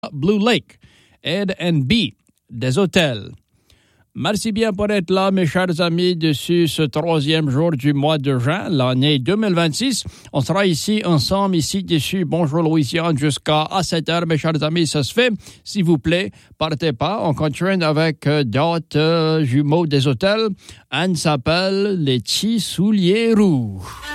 Blue Lake, Airbnb, des hôtels. Merci bien pour être là, mes chers amis, dessus ce 3e jour du mois de juin, l'année 2026. On sera ici, ensemble, ici, dessus. Bonjour, Louisiane, jusqu'à 7 heures, mes chers amis, ça se fait. S'il vous plaît, partez pas. On continue avec d'autres jumeaux des hôtels. Anne s'appelle Les Petits Souliers Rouges.